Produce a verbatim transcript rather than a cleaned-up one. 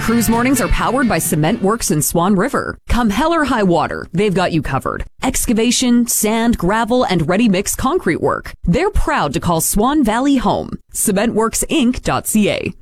Cruise mornings are powered by Cement Works in Swan River. Come hell or high water, they've got you covered. Excavation, sand, gravel, and ready-mix concrete work. They're proud to call Swan Valley home. cement works inc dot c a.